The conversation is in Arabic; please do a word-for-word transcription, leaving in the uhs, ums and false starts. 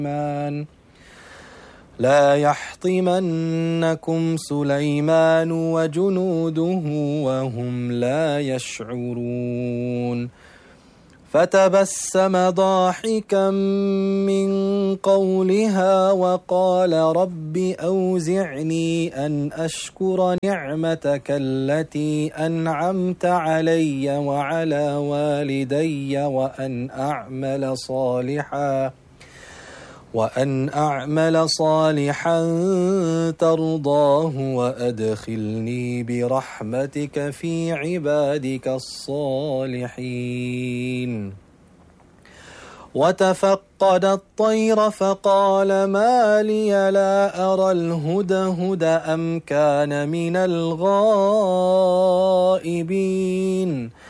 لا يحطمنكم سليمان وجنوده وهم لا يشعرون. فتبسم ضاحكا من قولها وقال رب أوزعني أن أشكر نعمتك التي أنعمت علي وعلى والدي وأن أعمل صالحا وأن أعمل صالحا ترضاه وأدخلني برحمتك في عبادك الصالحين. وتفقد الطير فقال ما لي لا أرى الهدهد أم كان من الغائبين